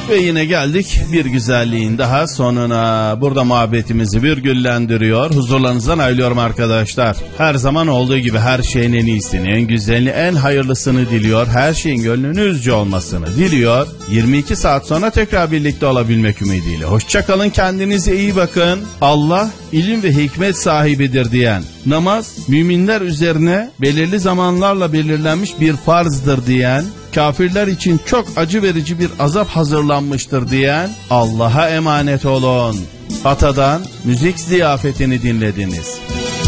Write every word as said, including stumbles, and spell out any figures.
Ve yine geldik bir güzelliğin daha sonuna. Burada muhabbetimizi virgüllendiriyor. Huzurlarınızdan ayrılıyorum arkadaşlar. Her zaman olduğu gibi her şeyin en iyisini, en güzelini, en hayırlısını diliyor. Her şeyin gönlünüzce olmasını diliyor. yirmi iki saat sonra tekrar birlikte olabilmek ümidiyle. Hoşçakalın, kendinize iyi bakın. Allah ilim ve hikmet sahibidir diyen, namaz müminler üzerine belirli zamanlarla belirlenmiş bir farzdır diyen, kafirler için çok acı verici bir azap hazırlanmıştır diyen, Allah'a emanet olun. Atadan müzik ziyafetini dinlediniz.